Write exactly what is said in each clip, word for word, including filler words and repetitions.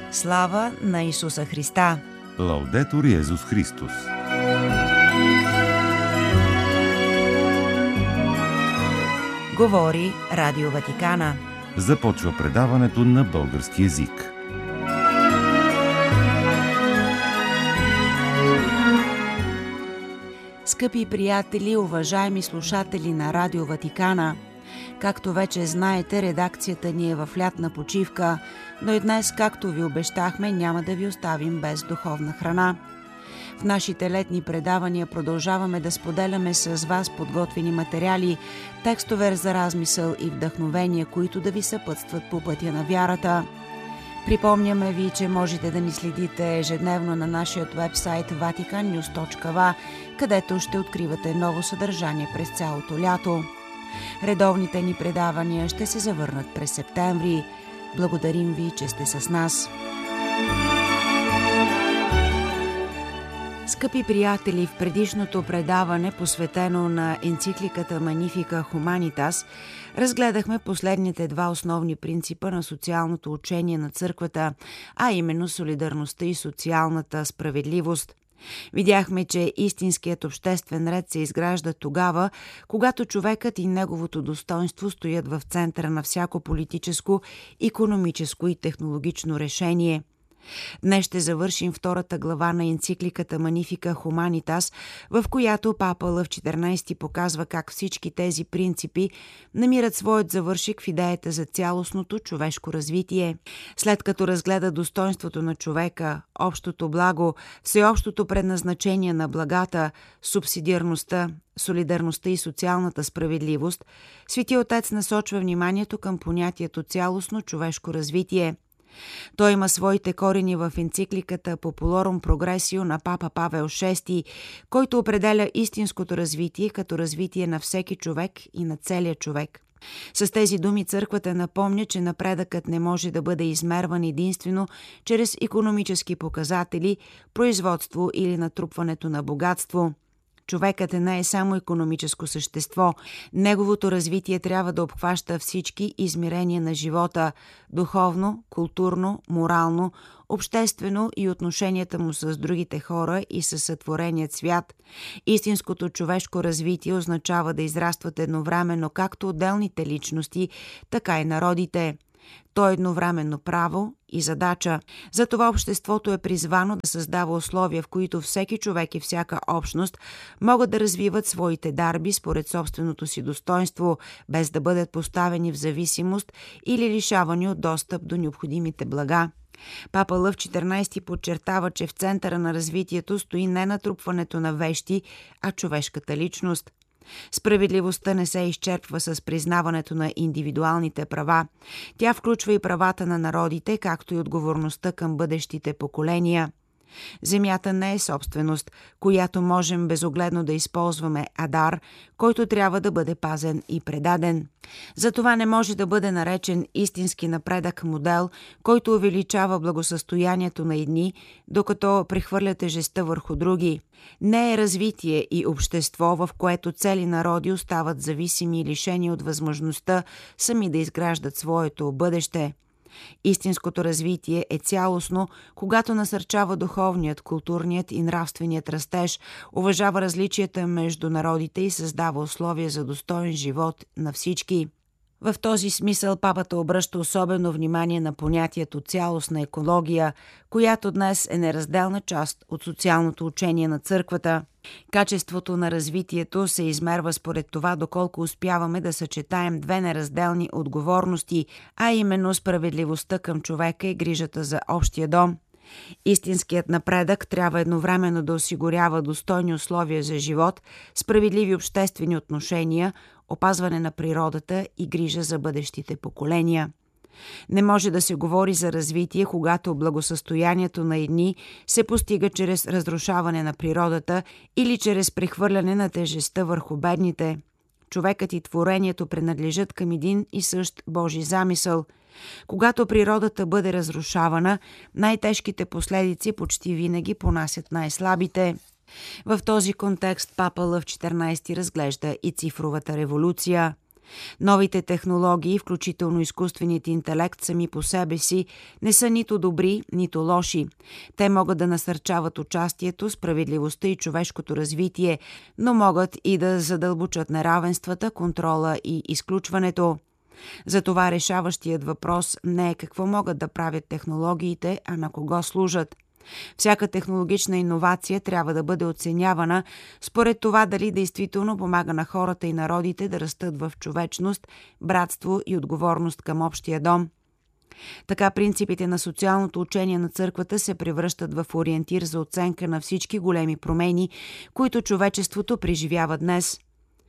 Слава на Исуса Христа! Лаудетур Йезус Христос! Говори Радио Ватикана. Започва предаването на български език. Скъпи приятели, уважаеми слушатели на Радио Ватикана, както вече знаете, редакцията ни е в лятна почивка, но и днес, както ви обещахме, няма да ви оставим без духовна храна. В нашите летни предавания продължаваме да споделяме с вас подготвени материали, текстове за размисъл и вдъхновение, които да ви съпътстват по пътя на вярата. Припомняме ви, че можете да ни следите ежедневно на нашия уебсайт ватикан нюз точка ви, където ще откривате ново съдържание през цялото лято. Редовните ни предавания ще се завърнат през септември. Благодарим ви, че сте с нас. Скъпи приятели, в предишното предаване, посветено на енцикликата Magnificat Humanitas, разгледахме последните два основни принципа на социалното учение на църквата, а именно солидарността и социалната справедливост. Видяхме, че истинският обществен ред се изгражда тогава, когато човекът и неговото достоинство стоят в центъра на всяко политическо, икономическо и технологично решение. Днес ще завършим втората глава на енцикликата Magnificat Humanitas, в която папа Лъв четиринайсети показва как всички тези принципи намират своят завършик в идеята за цялостното човешко развитие. След като разгледа достоинството на човека, общото благо, всеобщото предназначение на благата, субсидиарността, солидарността и социалната справедливост, Свети Отец насочва вниманието към понятието цялостно човешко развитие. Той има своите корени в енцикликата Populorum Progressio на папа Павел шести, който определя истинското развитие като развитие на всеки човек и на целия човек. С тези думи църквата напомня, че напредъкът не може да бъде измерван единствено чрез икономически показатели, производство или натрупването на богатство. Човекът не е само икономическо същество. Неговото развитие трябва да обхваща всички измерения на живота – духовно, културно, морално, обществено и отношенията му с другите хора и със сътвореният свят. Истинското човешко развитие означава да израстват едновременно както отделните личности, така и народите. То е едновременно право и задача. Затова обществото е призвано да създава условия, в които всеки човек и всяка общност могат да развиват своите дарби според собственото си достоинство, без да бъдат поставени в зависимост или лишавани от достъп до необходимите блага. Папа Лъв четиринайсети подчертава, че в центъра на развитието стои не натрупването на вещи, а човешката личност. Справедливостта не се изчерпва с признаването на индивидуалните права. Тя включва и правата на народите, както и отговорността към бъдещите поколения. Земята не е собственост, която можем безогледно да използваме, а дар, който трябва да бъде пазен и предаден. Затова не може да бъде наречен истински напредък модел, който увеличава благосъстоянието на едни, докато прехвърля тежестта върху други. Не е развитие и общество, в което цели народи остават зависими и лишени от възможността сами да изграждат своето бъдеще. Истинското развитие е цялостно, когато насърчава духовният, културният и нравственият растеж, уважава различията между народите и създава условия за достоен живот на всички. В този смисъл папата обръща особено внимание на понятието цялостна екология, която днес е неразделна част от социалното учение на църквата. Качеството на развитието се измерва според това доколко успяваме да съчетаем две неразделни отговорности, а именно справедливостта към човека и грижата за общия дом. Истинският напредък трябва едновременно да осигурява достойни условия за живот, справедливи обществени отношения, опазване на природата и грижа за бъдещите поколения. Не може да се говори за развитие, когато благосъстоянието на едни се постига чрез разрушаване на природата или чрез прехвърляне на тежестта върху бедните. Човекът и творението принадлежат към един и същ Божи замисъл. Когато природата бъде разрушавана, най-тежките последици почти винаги понасят най-слабите. В този контекст папа Лъв четиринайсети разглежда и цифровата революция. Новите технологии, включително изкуственият интелект, сами по себе си не са нито добри, нито лоши. Те могат да насърчават участието, справедливостта и човешкото развитие, но могат и да задълбочат неравенствата, контрола и изключването. Затова решаващият въпрос не е какво могат да правят технологиите, а на кого служат. Всяка технологична иновация трябва да бъде оценявана според това дали действително помага на хората и народите да растат в човечност, братство и отговорност към общия дом. Така принципите на социалното учение на църквата се превръщат в ориентир за оценка на всички големи промени, които човечеството преживява днес.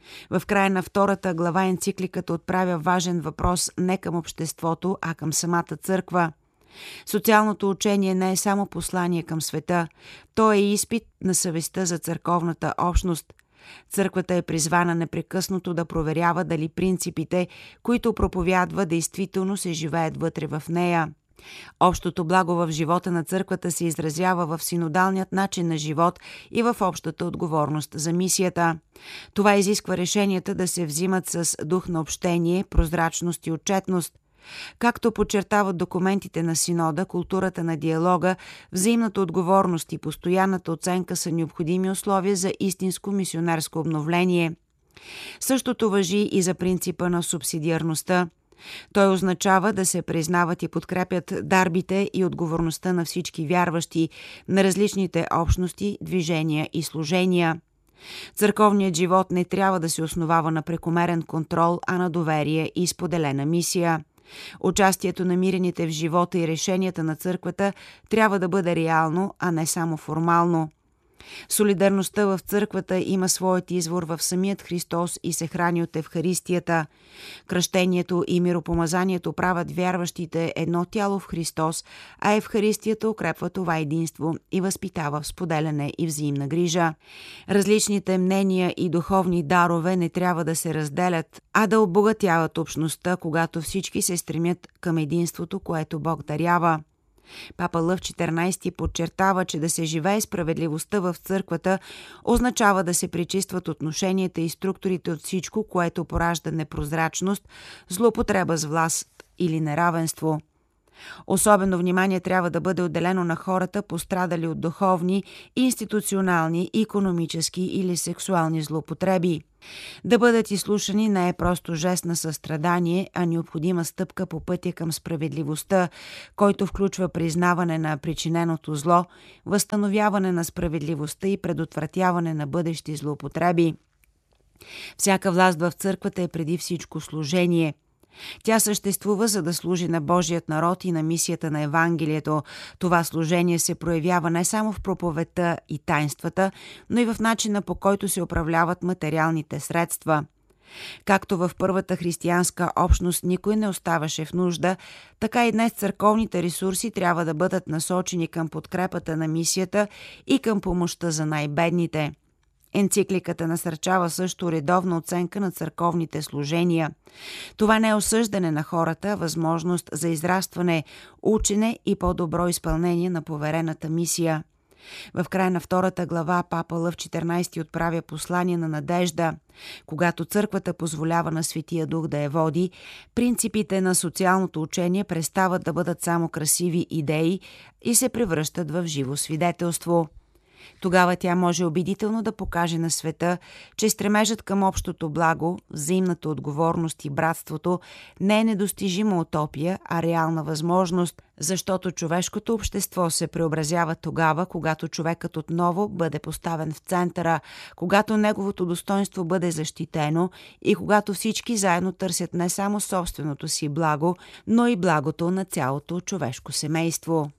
В края на втората глава енцикликата отправя важен въпрос не към обществото, а към самата църква. Социалното учение не е само послание към света, то е изпит на съвестта за църковната общност. Църквата е призвана непрекъснато да проверява дали принципите, които проповядва, действително се живеят вътре в нея. Общото благо в живота на църквата се изразява в синодалният начин на живот и в общата отговорност за мисията. Това изисква решенията да се взимат с дух на общение, прозрачност и отчетност. Както подчертават документите на Синода, културата на диалога, взаимната отговорност и постоянната оценка са необходими условия за истинско мисионерско обновление. Същото важи и за принципа на субсидиарността. Той означава да се признават и подкрепят дарбите и отговорността на всички вярващи, на различните общности, движения и служения. Църковният живот не трябва да се основава на прекомерен контрол, а на доверие и споделена мисия. Участието на мирените в живота и решенията на църквата трябва да бъде реално, а не само формално. Солидарността в църквата има своят извор в самият Христос и се храни от Евхаристията. Кръщението и миропомазанието правят вярващите едно тяло в Христос, а Евхаристията укрепва това единство и възпитава в споделяне и взаимна грижа. Различните мнения и духовни дарове не трябва да се разделят, а да обогатяват общността, когато всички се стремят към единството, което Бог дарява. Папа Лъв четиринайсети подчертава, че да се живее справедливостта в църквата означава да се пречистват отношенията и структурите от всичко, което поражда непрозрачност, злоупотреба с власт или неравенство. Особено внимание трябва да бъде отделено на хората, пострадали от духовни, институционални, икономически или сексуални злоупотреби. Да бъдат изслушани не е просто жест на състрадание, а необходима стъпка по пътя към справедливостта, който включва признаване на причиненото зло, възстановяване на справедливостта и предотвратяване на бъдещи злоупотреби. Всяка власт в църквата е преди всичко служение. Тя съществува, за да служи на Божият народ и на мисията на Евангелието. Това служение се проявява не само в проповедта и тайнствата, но и в начина, по който се управляват материалните средства. Както в първата християнска общност никой не оставаше в нужда, така и днес църковните ресурси трябва да бъдат насочени към подкрепата на мисията и към помощта за най-бедните. Енцикликата насърчава също редовна оценка на църковните служения. Това не е осъждане на хората, а възможност за израстване, учене и по-добро изпълнение на поверената мисия. В края на втората глава папа Лъв четиринайсети отправя послание на надежда. Когато църквата позволява на Светия Дух да я води, принципите на социалното учение престават да бъдат само красиви идеи и се превръщат в живо свидетелство. Тогава тя може убедително да покаже на света, че стремежът към общото благо, взаимната отговорност и братството не е недостижима утопия, а реална възможност, защото човешкото общество се преобразява тогава, когато човекът отново бъде поставен в центъра, когато неговото достоинство бъде защитено и когато всички заедно търсят не само собственото си благо, но и благото на цялото човешко семейство.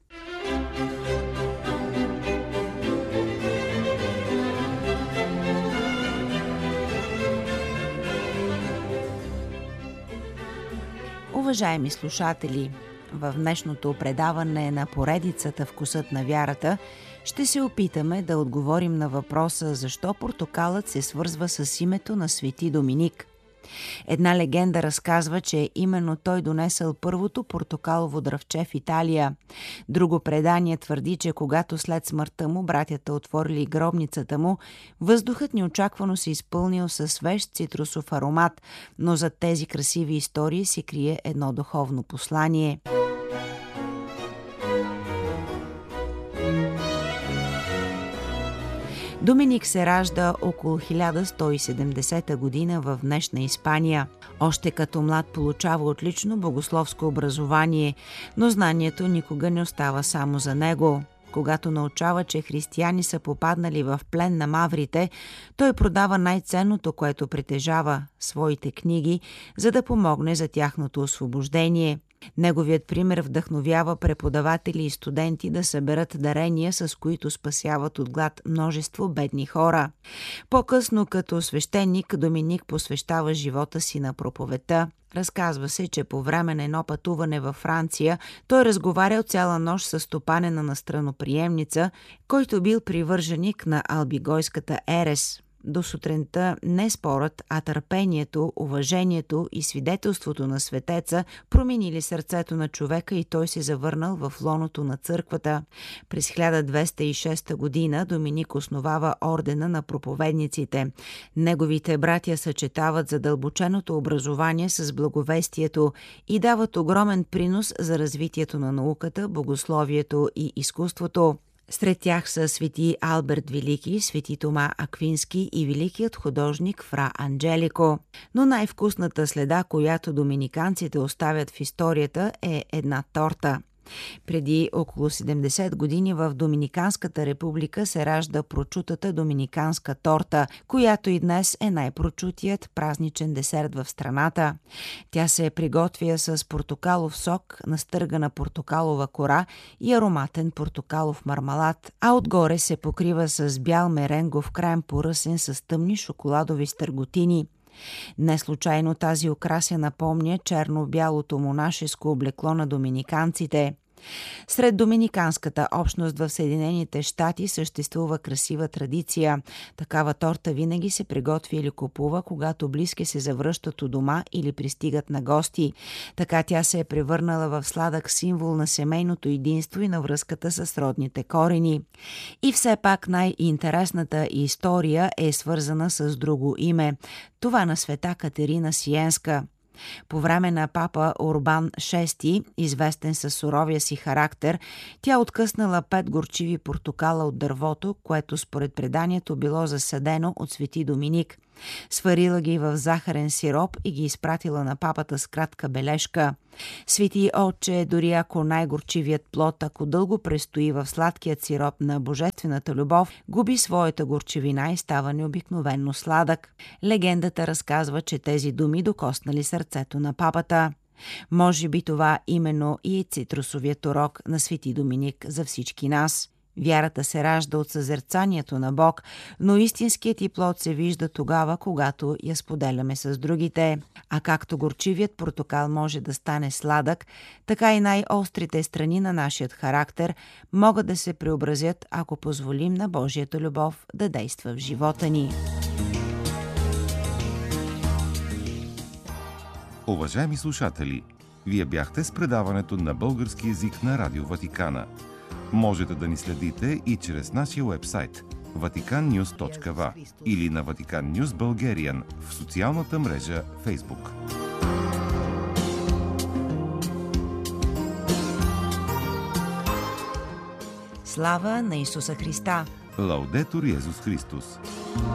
Уважаеми слушатели, в днешното предаване на поредицата "Вкусът на вярата" ще се опитаме да отговорим на въпроса защо портокалът се свързва с името на Свети Доминик. Една легенда разказва, че именно той донесъл първото портокалово дръвче в Италия. Друго предание твърди, че когато след смъртта му братята отворили гробницата му, въздухът неочаквано се изпълнил със свеж цитрусов аромат, но зад тези красиви истории се крие едно духовно послание. Доминик се ражда около хиляда сто и седемдесета година в днешна Испания. Още като млад получава отлично богословско образование, но знанието никога не остава само за него. Когато научава, че християни са попаднали в плен на маврите, той продава най-ценното, което притежава – своите книги, за да помогне за тяхното освобождение. Неговият пример вдъхновява преподаватели и студенти да съберат дарения, с които спасяват от глад множество бедни хора. По-късно, като свещеник, Доминик посвещава живота си на проповедта. Разказва се, че по време на едно пътуване във Франция той разговарял цяла нощ с стопанена на страноприемница, който бил привърженик на албигойската ерес. До сутринта не спорът, а търпението, уважението и свидетелството на светеца променили сърцето на човека и той се завърнал в лоното на църквата. През хиляда двеста и шеста година Доминик основава ордена на проповедниците. Неговите братя съчетават задълбоченото образование с благовестието и дават огромен принос за развитието на науката, богословието и изкуството. Сред тях са свети Алберт Велики, свети Тома Аквински и великият художник Фра Анджелико. Но най-вкусната следа, която доминиканците оставят в историята, е една торта. Преди около седемдесет години в Доминиканската република се ражда прочутата доминиканска торта, която и днес е най-прочутият празничен десерт в страната. Тя се приготвя с портокалов сок, настъргана портокалова кора и ароматен портокалов мармалад, а отгоре се покрива с бял меренгов крем, поръсен с тъмни шоколадови стърготини. Неслучайно тази украса напомня черно-бялото монашеско облекло на доминиканците. Сред доминиканската общност в Съединените щати съществува красива традиция. Такава торта винаги се приготвя или купува, когато близки се завръщат у дома или пристигат на гости. Така тя се е превърнала в сладък символ на семейното единство и на връзката с родните корени. И все пак най-интересната история е свързана с друго име – това на света Катерина Сиенска. По време на папа Урбан шести, известен със суровия си характер, тя откъснала пет горчиви портокала от дървото, което според преданието било засадено от свети Доминик. Сварила ги в захарен сироп и ги изпратила на папата с кратка бележка. Свети отче, дори ако най-горчивият плод, ако дълго престои в сладкият сироп на божествената любов, губи своята горчивина и става необикновенно сладък. Легендата разказва, че тези думи докоснали сърцето на папата. Може би това именно и е цитрусовият урок на свети Доминик за всички нас. Вярата се ражда от съзерцанието на Бог, но истинският й плод се вижда тогава, когато я споделяме с другите. А както горчивият портокал може да стане сладък, така и най-острите страни на нашият характер могат да се преобразят, ако позволим на Божията любов да действа в живота ни. Уважаеми слушатели, вие бяхте с предаването на български език на Радио Ватикана. Можете да ни следите и чрез нашия уебсайт ватикан нюз точка ви или на Vatican News Bulgarian в социалната мрежа Facebook. Слава на Исуса Христа! Лаудетур Йезус Христос!